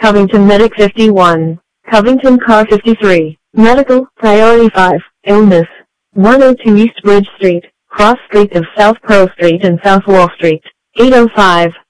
Covington Medic 51. Covington Car 53. Medical, Priority 5, Illness. 102 East Bridge Street, Cross Street of South Pearl Street and South Wall Street. 805.